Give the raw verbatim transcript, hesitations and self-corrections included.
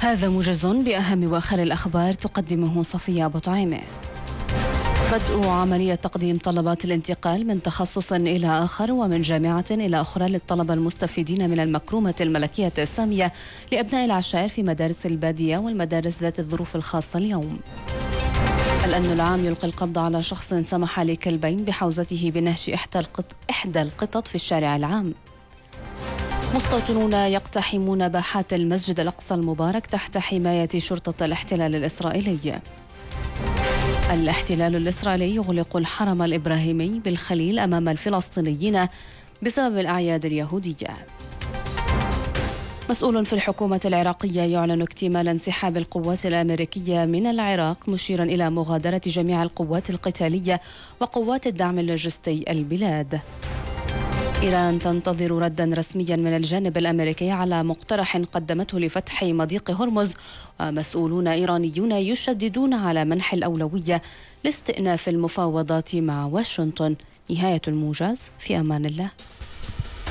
هذا موجز بأهم وآخر الأخبار تقدمه صفية أبو طعيمة. بدء عملية تقديم طلبات الانتقال من تخصص إلى آخر ومن جامعة إلى أخرى للطلبة المستفيدين من المكرومة الملكية السامية لأبناء العشائر في مدارس البادية والمدارس ذات الظروف الخاصة اليوم. الأمن العام يلقي القبض على شخص سمح لكلبين بحوزته بنهش إحدى القط... إحدى القطط في الشارع العام. مستوطنون يقتحمون باحات المسجد الأقصى المبارك تحت حماية شرطة الاحتلال الإسرائيلي. الاحتلال الإسرائيلي يغلق الحرم الإبراهيمي بالخليل أمام الفلسطينيين بسبب الأعياد اليهودية. مسؤول في الحكومة العراقية يعلن اكتمال انسحاب القوات الأمريكية من العراق، مشيرا إلى مغادرة جميع القوات القتالية وقوات الدعم اللوجستي البلاد. إيران تنتظر ردا رسميا من الجانب الأمريكي على مقترح قدمته لفتح مضيق هرمز، ومسؤولون إيرانيون يشددون على منح الأولوية لاستئناف المفاوضات مع واشنطن. نهاية الموجز، في أمان الله.